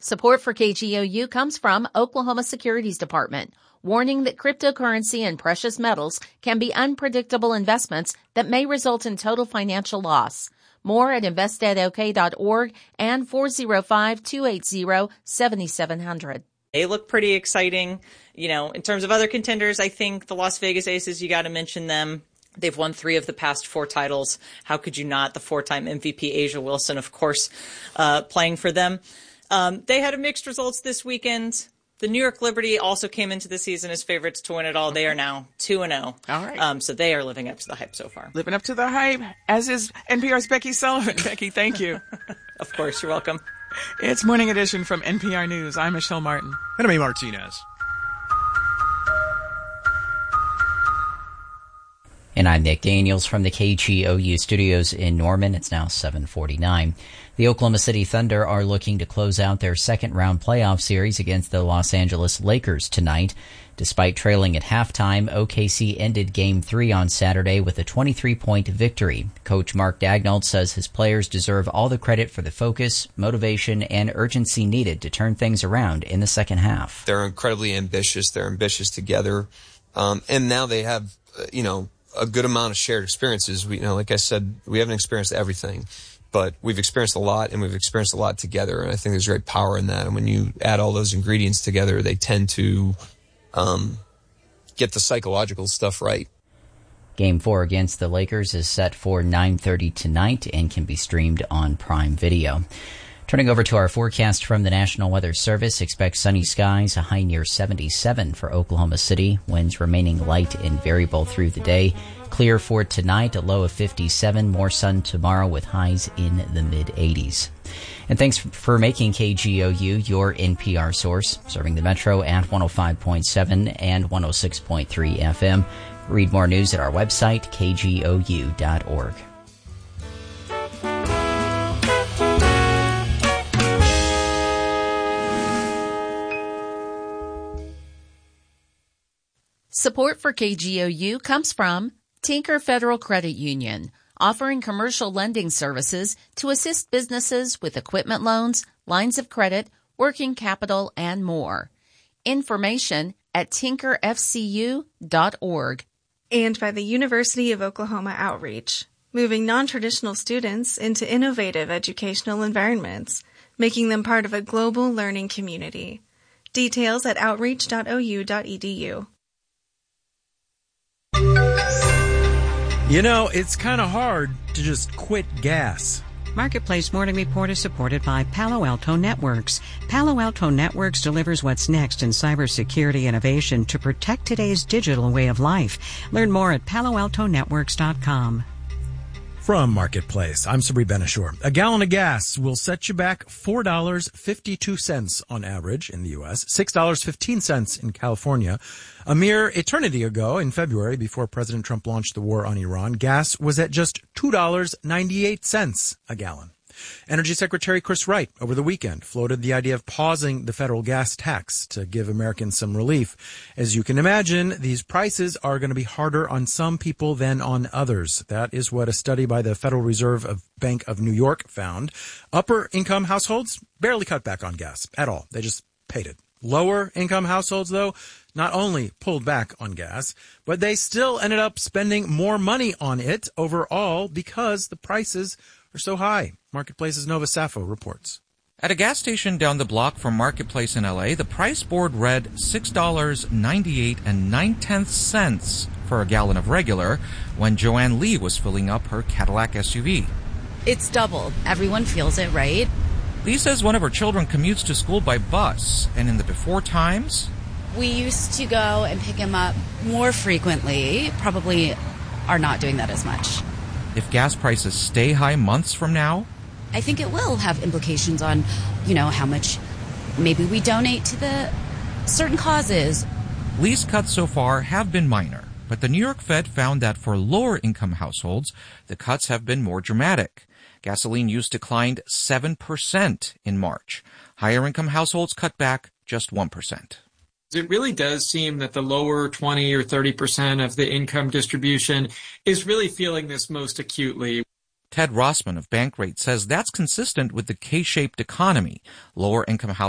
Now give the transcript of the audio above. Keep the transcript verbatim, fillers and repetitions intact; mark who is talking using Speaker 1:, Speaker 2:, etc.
Speaker 1: Support for K G O U comes from Oklahoma Securities Department, warning that cryptocurrency and precious metals can be unpredictable investments that may result in total financial loss. More at invested o k dot org and four oh five, two eight zero, seven seven zero zero.
Speaker 2: They look pretty exciting. You know, in terms of other contenders, I think the Las Vegas Aces, you got to mention them. They've won three of the past four titles. How could you not? The four-time M V P Asia Wilson, of course, uh, playing for them. Um, they had a mixed results this weekend. The New York Liberty also came into the season as favorites to win it all. They are now two and oh.
Speaker 3: All right.
Speaker 2: Um, so they are living up to the hype so far.
Speaker 3: Living up to the hype, as is N P R's Becky Sullivan. Becky, thank you.
Speaker 2: Of course, you're welcome.
Speaker 3: It's Morning Edition from N P R News. I'm Michelle Martin.
Speaker 4: And I'm A. Martinez.
Speaker 5: And I'm Nick Daniels from the K G O U studios in Norman. It's now seven forty-nine. The Oklahoma City Thunder are looking to close out their second-round playoff series against the Los Angeles Lakers tonight. Despite trailing at halftime, O K C ended Game three on Saturday with a twenty-three point victory. Coach Mark Daigneault says his players deserve all the credit for the focus, motivation, and urgency needed to turn things around in the second half.
Speaker 6: They're incredibly ambitious. They're ambitious together. Um, and now they have, uh, you know, a good amount of shared experiences. We, you know, like I said, we haven't experienced everything, but we've experienced a lot, and we've experienced a lot together. And I think there's great power in that. And when you add all those ingredients together, they tend to um, get the psychological stuff right.
Speaker 5: Game four against the Lakers is set for nine thirty tonight and can be streamed on Prime Video. Turning over to our forecast from the National Weather Service, expect sunny skies, a high near seventy-seven for Oklahoma City, winds remaining light and variable through the day. Clear for tonight, a low of fifty-seven, more sun tomorrow with highs in the mid-eighties. And thanks for making K G O U your N P R source, serving the Metro at one oh five point seven and one oh six point three F M. Read more news at our website, k g o u dot org.
Speaker 1: Support for K G O U comes from Tinker Federal Credit Union, offering commercial lending services to assist businesses with equipment loans, lines of credit, working capital, and more. Information at tinker f c u dot org.
Speaker 7: And by the University of Oklahoma Outreach, moving non-traditional students into innovative educational environments, making them part of a global learning community. Details at outreach dot o u dot e d u.
Speaker 4: You know, it's kind of hard to just quit gas.
Speaker 8: Marketplace Morning Report is supported by Palo Alto Networks. Palo Alto Networks delivers what's next in cybersecurity innovation to protect today's digital way of life. Learn more at palo alto networks dot com.
Speaker 4: From Marketplace, I'm Sabri Benashur. A gallon of gas will set you back four dollars and fifty-two cents on average in the U S, six dollars and fifteen cents in California. A mere eternity ago, in February, before President Trump launched the war on Iran, gas was at just two dollars and ninety-eight cents a gallon. Energy Secretary Chris Wright, over the weekend, floated the idea of pausing the federal gas tax to give Americans some relief. As you can imagine, these prices are going to be harder on some people than on others. That is what a study by the Federal Reserve of Bank of New York found. Upper-income households barely cut back on gas at all. They just paid it. Lower-income households, though, not only pulled back on gas, but they still ended up spending more money on it overall because the prices are so high. Marketplace's Nova Safo reports.
Speaker 9: At a gas station down the block from Marketplace in L A, the price board read six dollars and ninety-eight and nine tenths cents for a gallon of regular when Joanne Lee was filling up her Cadillac S U V.
Speaker 10: It's doubled. Everyone feels it, right?
Speaker 9: Lee says one of her children commutes to school by bus, and in the before times,
Speaker 10: we used to go and pick him up more frequently, probably are not doing that as much.
Speaker 9: If gas prices stay high months from now,
Speaker 10: I think it will have implications on, you know, how much maybe we donate to the certain causes.
Speaker 9: Lee's cuts so far have been minor, but the New York Fed found that for lower-income households, the cuts have been more dramatic. Gasoline use declined seven percent in March. Higher-income households cut back just one percent.
Speaker 11: It really does seem that the lower twenty or thirty percent of the income distribution is really feeling this most acutely.
Speaker 9: Ted Rossman of Bankrate says that's consistent with the K-shaped economy. Lower income households